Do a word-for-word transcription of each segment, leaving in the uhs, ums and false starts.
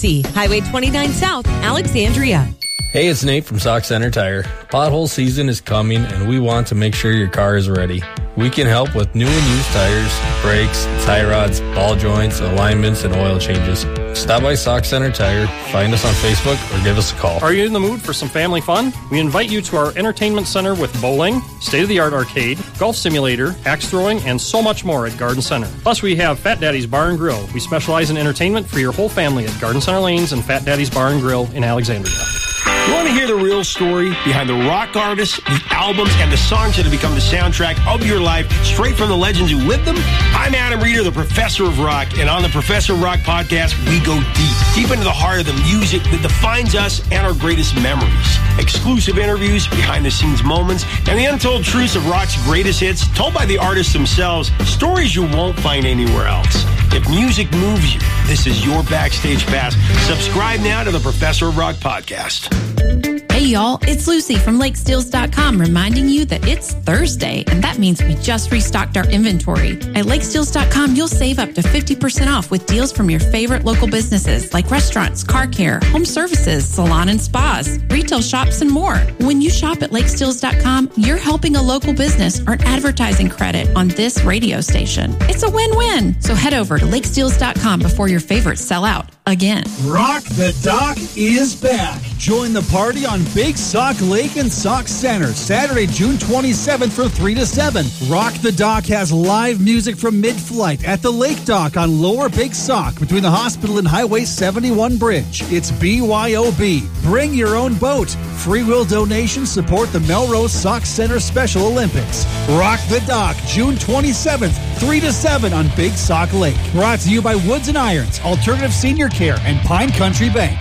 C, Highway twenty-nine South, Alexandria. Hey, it's Nate from Sock Center Tire. Pothole season is coming, and we want to make sure your car is ready. We can help with new and used tires, brakes, tie rods, ball joints, alignments, and oil changes. Stop by Sock Center Tire, find us on Facebook, or give us a call. Are you in the mood for some family fun? We invite you to our entertainment center with bowling, state-of-the-art arcade, golf simulator, axe throwing, and so much more at Garden Center. Plus, we have Fat Daddy's Bar and Grill. We specialize in entertainment for your whole family at Garden Center Lanes and Fat Daddy's Bar and Grill in Alexandria. You want to hear the real story behind the rock artists, the albums, and the songs that have become the soundtrack of your life, straight from the legends who lived them? I'm Adam Reeder, the Professor of Rock, and on the Professor of Rock podcast, we go deep, deep into the heart of the music that defines us and our greatest memories. Exclusive interviews, behind-the-scenes moments, and the untold truths of rock's greatest hits, told by the artists themselves, stories you won't find anywhere else. If music moves you, this is your backstage pass. Subscribe now to the Professor of Rock podcast. Hey y'all, it's Lucy from Lake Steels dot com reminding you that it's Thursday, and that means we just restocked our inventory. At Lake Steels dot com, you'll save up to fifty percent off with deals from your favorite local businesses like restaurants, car care, home services, salon and spas, retail shops, and more. When you shop at Lake Steels dot com, you're helping a local business earn advertising credit on this radio station. It's a win-win. So head over to Lake Steels dot com before your favorites sell out again. Rock the Dock is back. Join the party on Big Sock Lake and Sock Center, Saturday, June twenty-seventh from three to seven. Rock the Dock has live music from mid-flight at the Lake Dock on Lower Big Sock between the hospital and Highway seventy-one bridge. It's B Y O B. Bring your own boat. Free will donations support the Melrose Sock Center Special Olympics. Rock the Dock, June twenty-seventh, three to seven on Big Sock Lake. Brought to you by Woods and Irons, Alternative Senior Care, and Pine Country Bank.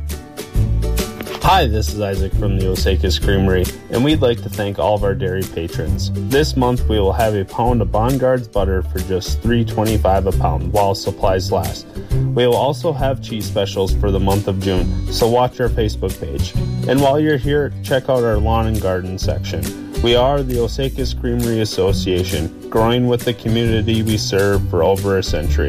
Hi, this is Isaac from the Osakis Creamery, and we'd like to thank all of our dairy patrons. This month we will have a pound of Bongards butter for just three dollars and twenty-five cents a pound while supplies last. We will also have cheese specials for the month of June, so watch our Facebook page. And while you're here, check out our lawn and garden section. We are the Osakis Creamery Association, growing with the community we serve for over a century.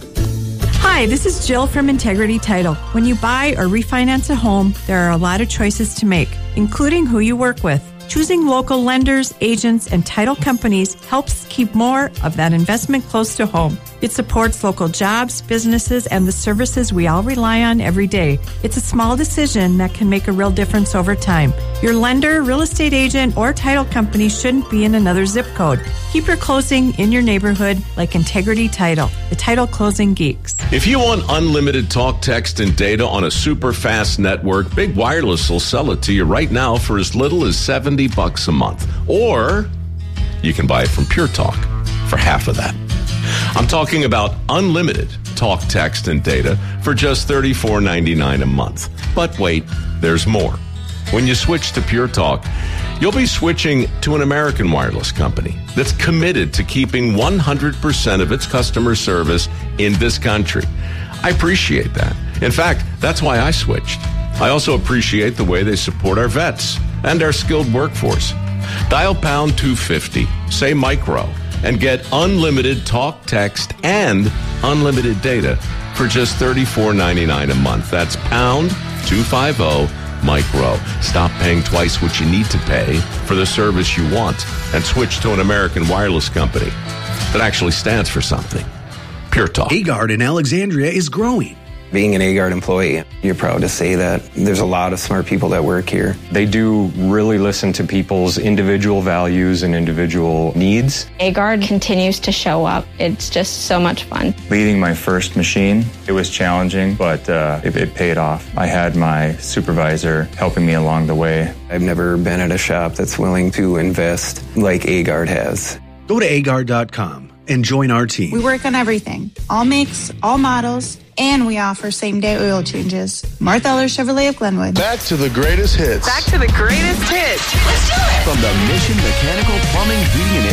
Hi, this is Jill from Integrity Title. When you buy or refinance a home, there are a lot of choices to make, including who you work with. Choosing local lenders, agents, and title companies helps keep more of that investment close to home. It supports local jobs, businesses, and the services we all rely on every day. It's a small decision that can make a real difference over time. Your lender, real estate agent, or title company shouldn't be in another zip code. Keep your closing in your neighborhood like Integrity Title, the title closing geeks. If you want unlimited talk, text, and data on a super fast network, Big Wireless will sell it to you right now for as little as seventy bucks a month. Or you can buy it from Pure Talk for half of that. I'm talking about unlimited talk, text, and data for just thirty-four ninety-nine a month. But wait, there's more. When you switch to Pure Talk, you'll be switching to an American wireless company that's committed to keeping one hundred percent of its customer service in this country. I appreciate that. In fact, that's why I switched. I also appreciate the way they support our vets and our skilled workforce. Dial pound two fifty, say micro, and get unlimited talk, text, and unlimited data for just thirty-four ninety-nine a month. That's pound two fifty, micro. Stop paying twice what you need to pay for the service you want and switch to an American wireless company that actually stands for something. Pure Talk. Agard in Alexandria is growing. Being an Agard employee, you're proud to say that. There's a lot of smart people that work here. They do really listen to people's individual values and individual needs. Agard continues to show up. It's just so much fun. Leading my first machine, it was challenging, but uh, it, it paid off. I had my supervisor helping me along the way. I've never been at a shop that's willing to invest like Agard has. Go to agard dot com and join our team. We work on everything, all makes, all models, and we offer same-day oil changes. Martha Eller Chevrolet of Glenwood. Back to the greatest hits. Back to the greatest hits. Let's do it. From the Mission Mechanical Plumbing, Heating, and